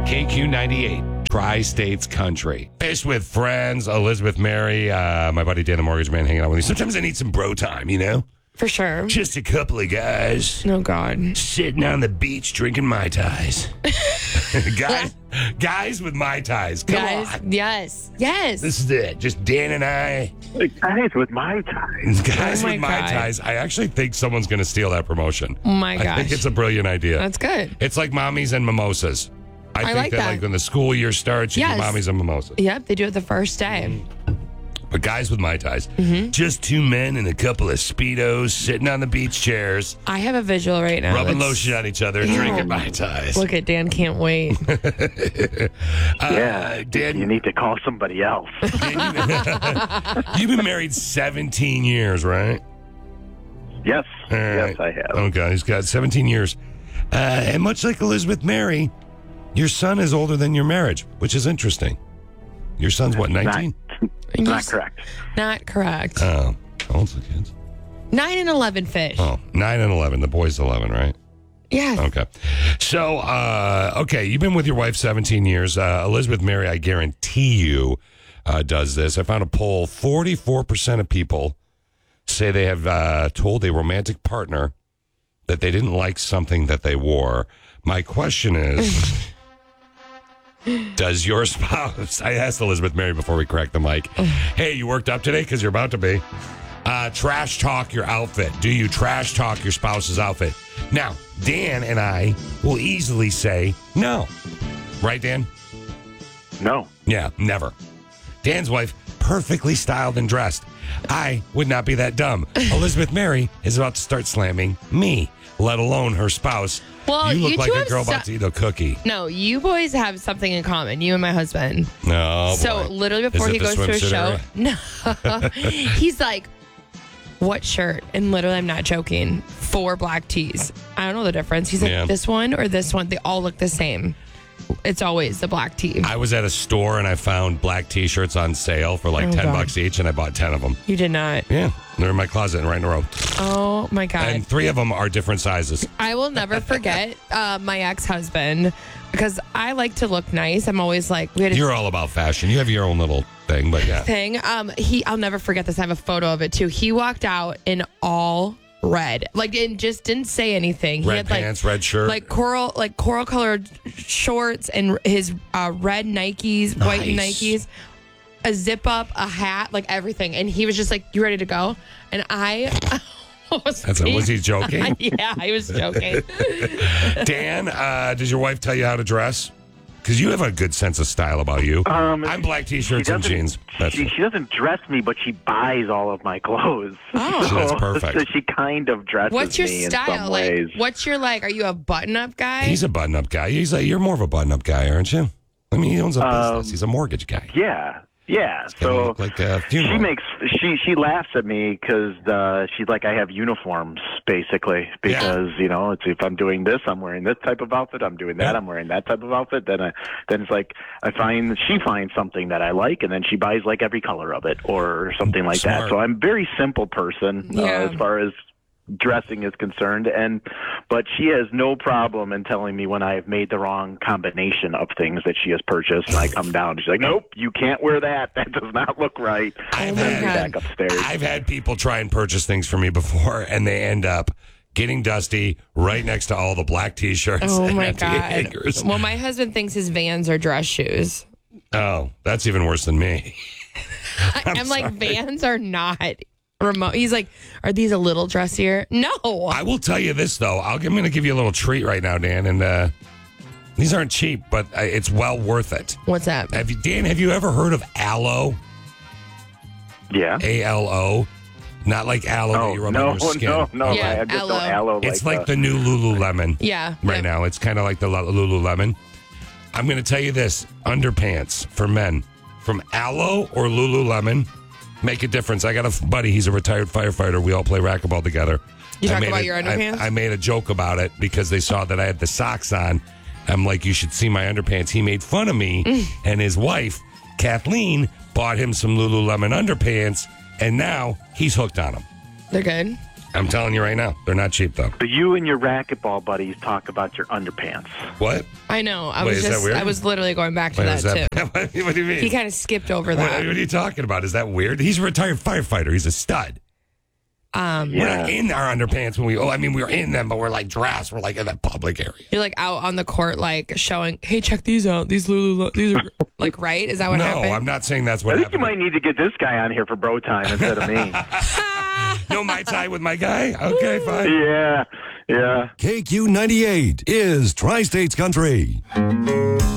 KQ98, Tri-States Country. Fish with friends, Elizabeth Mary, my buddy Dan the Mortgage Man hanging out with me. Sometimes I need some bro time, you know? For sure. Just a couple of guys. Oh, God. Sitting on the beach drinking Mai Tais. guys with Mai Tais. Come on. Yes. This is it. Just Dan and I. Guys with Mai Tais. Guys Oh my with Mai God. Tais. I actually think someone's going to steal that promotion. Oh, my I think gosh. it's a brilliant idea. That's good. It's like mommies and mimosas. I think like that. like when the school year starts, you Yes. do mommies and mimosas. Yep, they do it the first day. But guys with Mai Tais, Mm-hmm. just two men and a couple of Speedos sitting on the beach chairs, I have a visual right now. rubbing that's- lotion on each other, drinking Mai Tais. Look at Dan, can't wait. Yeah, Dan, you need to call somebody else. you've been married 17 years, right? Yes, All right. yes, I have. Okay, he's got 17 years. And much like Elizabeth Mary, your son is older than your marriage, which is interesting. Your son's what, 19? Not correct. Not correct. Oh, how old's the kids? 9 and 11 fish. Oh, 9 and 11. The boy's 11, right? Yes. Okay. So, okay, you've been with your wife 17 years. Elizabeth Mary, I guarantee you, does this. I found a poll. 44% of people say they have told a romantic partner that they didn't like something that they wore. My question is, does your spouse, I asked Elizabeth Mary before we cracked the mic, hey, you worked up today? Because you're about to be. Trash talk your outfit. Do you trash talk your spouse's outfit? Now, Dan and I will easily say no. Right, Dan? No. Yeah, never. Dan's wife, perfectly styled and dressed. I would not be that dumb. Elizabeth Mary is about to start slamming me, let alone her spouse. Well, you look you like two a girl have about to eat a cookie. No, you boys have something in common, you and my husband. No, So boy. literally before Is it he the goes to a swimsuit show, area? no, he's like, what shirt? And literally, I'm not joking, 4 black tees. I don't know the difference. He's like, Yeah. this one or this one, they all look the same. It's always the black tee. I was at a store and I found black T-shirts on sale for like Oh, $10 God. each, and I bought 10 of them. You did not. Yeah, they're in my closet and right in a row. Oh my God. And 3 of them are different sizes. I will never forget my ex-husband because I like to look nice. I'm always like, we had a You're all about fashion. You have your own little thing, but yeah. thing. I'll never forget this. I have a photo of it too. He walked out in all red, like, and just didn't say anything. He Red had pants, like, red shirt. like coral colored shorts and his red Nikes, white Nice. Nikes, a zip up, a hat, like everything. And he was just like, "You ready to go?" And I was Was he joking? Yeah, I was joking. Dan, does your wife tell you how to dress? Because you have a good sense of style about you. I'm black T-shirts and jeans. That's She doesn't dress me, but she buys all of my clothes. Oh. That's perfect. So she kind of dresses What's your me in style? some Like, ways. what's your like? Are you a button-up guy? He's a button-up guy. He's like, you're more of a button-up guy, aren't you? I mean, he owns a business. He's a mortgage guy. Yeah. Gonna So look like a funeral. she laughs at me because she's like, I have uniforms basically because it's, if I'm doing this, I'm wearing this type of outfit. I'm doing that, I'm wearing that type of outfit. Then it's like she finds something that I like, and then she buys like every color of it or something like Smart. that. So I'm a very simple person Yeah. as far as dressing is concerned, but she has no problem in telling me when I have made the wrong combination of things that she has purchased, and I come down, she's like, nope, you can't wear that does not look right. I've And then had- back upstairs. I've had people try and purchase things for me before, and they end up getting dusty right next to all the black T-shirts. Oh and my empty God. hangers. Well, my husband thinks his Vans are dress shoes. Oh, that's even worse than me. I'm like, Vans are not remote. He's like, are these a little dressier? No. I will tell you this, though. I'm going to give you a little treat right now, Dan. And these aren't cheap, but it's well worth it. What's that? Dan, have you ever heard of aloe? Yeah. A-L-O? Not like aloe that you rub on your skin. No. Yeah, I just aloe. don't aloe. It's like the new Lululemon Yeah. right Yep. now. It's kind of like the Lululemon. I'm going to tell you this. Underpants for men from aloe or Lululemon make a difference. I got a buddy. He's a retired firefighter. We all play racquetball together. You I talk made about a- your underpants? I made a joke about it because they saw that I had the socks on. I'm like, you should see my underpants. He made fun of me, and his wife, Kathleen, bought him some Lululemon underpants, and now he's hooked on them. They're good. I'm telling you right now, they're not cheap though. So you and your racquetball buddies talk about your underpants. What? I know. Wait, is that weird? I was literally going back to Wait, that, is too. what do you mean? He kind of skipped over What that. are you talking about? Is that weird? He's a retired firefighter. He's a stud. We're not in our underpants when we. Oh, I mean, we're in them, but we're like dressed. We're like in that public area. You're like out on the court, like showing, hey, check these out. These these are like, right? Is that what happened? No, I'm not saying that's what I think happened. you might need to get this guy on here for bro time instead of me. No Mai Tai with my guy? Okay, fine. Yeah. KQ98 is Tri-States Country.